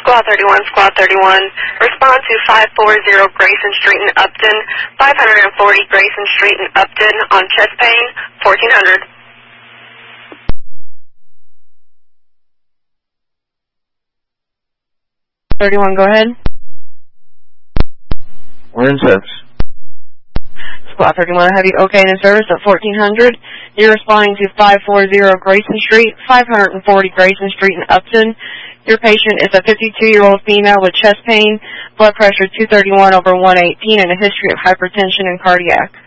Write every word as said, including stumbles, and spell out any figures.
Squad thirty-one, Squad thirty-one. Respond to five forty Grayson Street in Upton, five forty Grayson Street in Upton on chest pain, fourteen hundred. thirty-one, go ahead. We're in service. Squad thirty-one, have you okay in service at fourteen hundred. You're responding to five forty Grayson Street, five forty Grayson Street in Upton. Your patient is a fifty-two-year-old female with chest pain, blood pressure two thirty-one over one eighteen, and a history of hypertension and cardiac.